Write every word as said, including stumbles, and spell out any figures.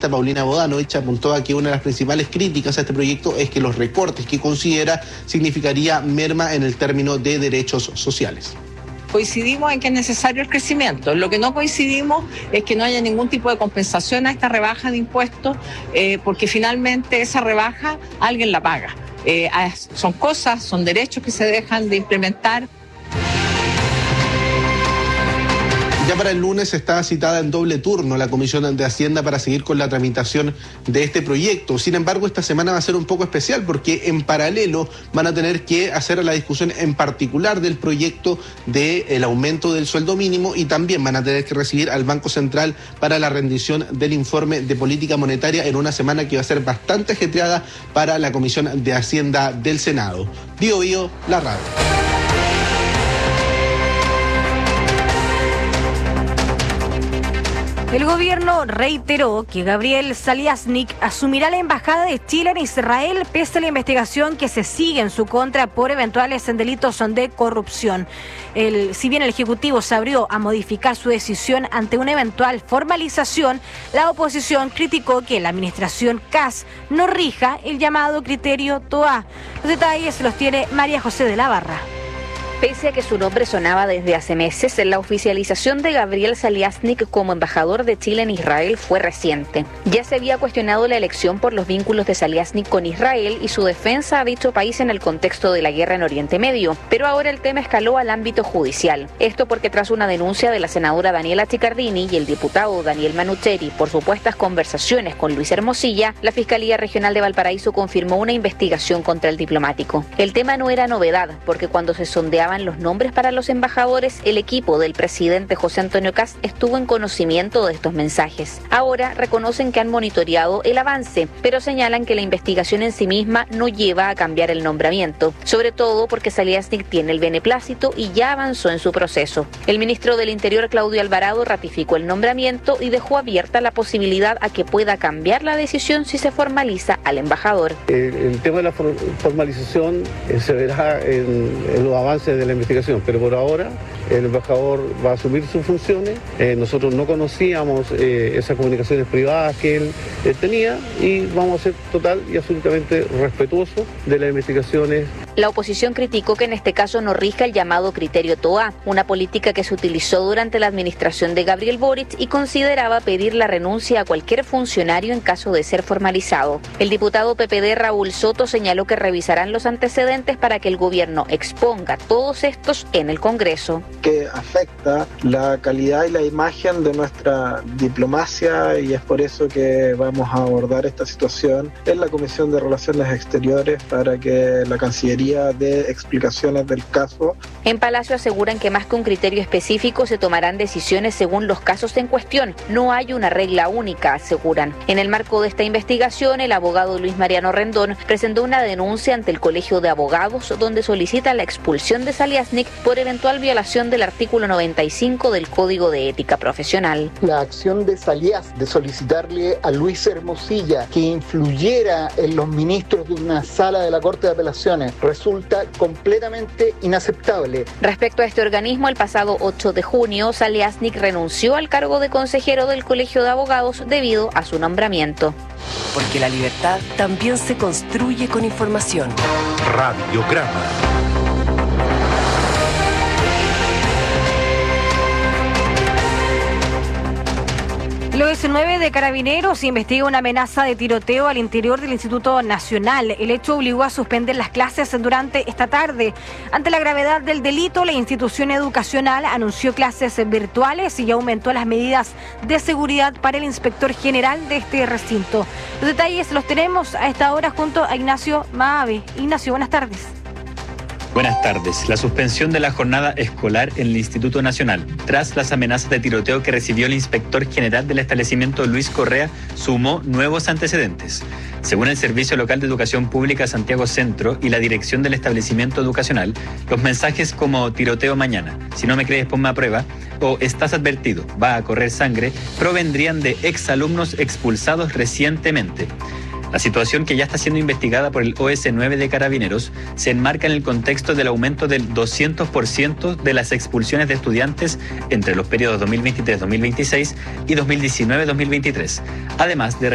vicepresidenta Paulina Bodanovich apuntó a que una de las principales críticas a este proyecto es que los recortes que considera significaría merma en el término de derechos sociales. Coincidimos en que es necesario el crecimiento. Lo que no coincidimos es que no haya ningún tipo de compensación a esta rebaja de impuestos, eh, porque finalmente esa rebaja alguien la paga. Eh, son cosas, son derechos que se dejan de implementar. Ya para el lunes está citada en doble turno la Comisión de Hacienda para seguir con la tramitación de este proyecto. Sin embargo, esta semana va a ser un poco especial porque en paralelo van a tener que hacer la discusión en particular del proyecto del aumento del sueldo mínimo y también van a tener que recibir al Banco Central para la rendición del informe de política monetaria en una semana que va a ser bastante ajetreada para la Comisión de Hacienda del Senado. Bio Bio, la radio. El gobierno reiteró que Gabriel Saliasnik asumirá la embajada de Chile en Israel pese a la investigación que se sigue en su contra por eventuales delitos de corrupción. El, si bien el Ejecutivo se abrió a modificar su decisión ante una eventual formalización, la oposición criticó que la administración Kast no rija el llamado criterio T O A. Los detalles los tiene María José de la Barra. Pese a que su nombre sonaba desde hace meses, la oficialización de Gabriel Saliasnik como embajador de Chile en Israel fue reciente. Ya se había cuestionado la elección por los vínculos de Saliasnik con Israel y su defensa a dicho país en el contexto de la guerra en Oriente Medio, pero ahora el tema escaló al ámbito judicial. Esto porque tras una denuncia de la senadora Daniela Chiccardini y el diputado Daniel Manucheri por supuestas conversaciones con Luis Hermosilla, la Fiscalía Regional de Valparaíso confirmó una investigación contra el diplomático. El tema no era novedad, porque cuando se sondeaba los nombres para los embajadores, el equipo del presidente José Antonio Kast estuvo en conocimiento de estos mensajes. Ahora reconocen que han monitoreado el avance, pero señalan que la investigación en sí misma no lleva a cambiar el nombramiento, sobre todo porque Saliasnik tiene el beneplácito y ya avanzó en su proceso. El ministro del Interior, Claudio Alvarado, ratificó el nombramiento y dejó abierta la posibilidad a que pueda cambiar la decisión si se formaliza al embajador. El, el tema de la for- formalización eh, se verá en, en los avances de la investigación, pero por ahora el embajador va a asumir sus funciones. Eh, nosotros no conocíamos eh, esas comunicaciones privadas que él eh, tenía y vamos a ser total y absolutamente respetuosos de las investigaciones. La oposición criticó que en este caso no rija el llamado criterio T O A, una política que se utilizó durante la administración de Gabriel Boric y consideraba pedir la renuncia a cualquier funcionario en caso de ser formalizado. El diputado P P D Raúl Soto señaló que revisarán los antecedentes para que el gobierno exponga todos estos en el Congreso. Que afecta la calidad y la imagen de nuestra diplomacia y es por eso que vamos a abordar esta situación en la Comisión de Relaciones Exteriores para que la Cancillería dé explicaciones del caso. En Palacio aseguran que más que un criterio específico se tomarán decisiones según los casos en cuestión. No hay una regla única, aseguran. En el marco de esta investigación, el abogado Luis Mariano Rendón presentó una denuncia ante el Colegio de Abogados donde solicita la expulsión de Saliasnik por eventual violación del artículo noventa y cinco del Código de Ética Profesional. La acción de Salias de solicitarle a Luis Hermosilla que influyera en los ministros de una sala de la Corte de Apelaciones resulta completamente inaceptable. Respecto a este organismo, el pasado ocho de junio, Saliasnik renunció al cargo de consejero del Colegio de Abogados debido a su nombramiento. Porque la libertad también se construye con información. Radiograma. El O S nueve de Carabineros investiga una amenaza de tiroteo al interior del Instituto Nacional. El hecho obligó a suspender las clases durante esta tarde. Ante la gravedad del delito, la institución educacional anunció clases virtuales y aumentó las medidas de seguridad para el inspector general de este recinto. Los detalles los tenemos a esta hora junto a Ignacio Maave. Ignacio, buenas tardes. Buenas tardes. La suspensión de la jornada escolar en el Instituto Nacional, tras las amenazas de tiroteo que recibió el inspector general del establecimiento Luis Correa, sumó nuevos antecedentes. Según el Servicio Local de Educación Pública Santiago Centro y la dirección del establecimiento educacional, los mensajes como tiroteo mañana, si no me crees ponme a prueba, o estás advertido, va a correr sangre, provendrían de exalumnos expulsados recientemente. La situación, que ya está siendo investigada por el O S nueve de Carabineros, se enmarca en el contexto del aumento del doscientos por ciento de las expulsiones de estudiantes entre los periodos dos mil veintitrés dos mil veintiséis y dos mil diecinueve dos mil veintitrés, además de